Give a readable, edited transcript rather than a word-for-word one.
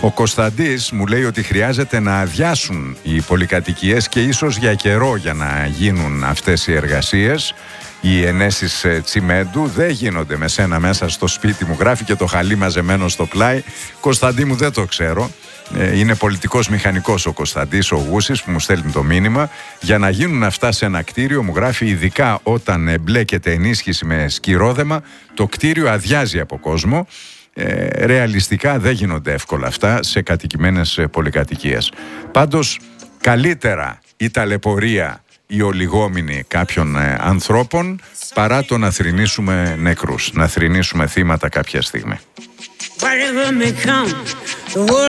Ο Κωνσταντής μου λέει ότι χρειάζεται να αδειάσουν οι πολυκατοικίες και ίσως για καιρό για να γίνουν αυτές οι εργασίες. Οι ενέσεις τσιμέντου δεν γίνονται με σένα μέσα στο σπίτι μου, γράφει και το χαλί μαζεμένο στο πλάι. Κωνσταντί μου, δεν το ξέρω. Είναι πολιτικός μηχανικός ο Κωνσταντής ο Γούσης που μου στέλνει το μήνυμα. Για να γίνουν αυτά σε ένα κτίριο, μου γράφει, ειδικά όταν εμπλέκεται ενίσχυση με σκυρόδεμα, το κτίριο αδειάζει από κόσμο. Ρεαλιστικά δεν γίνονται εύκολα αυτά σε κατοικημένες πολυκατοικίες. Πάντως καλύτερα η ταλαιπωρία, η ολιγόμηνη κάποιων ανθρώπων παρά το να θρηνήσουμε νεκρούς, να θρηνήσουμε θύματα κάποια στιγμή.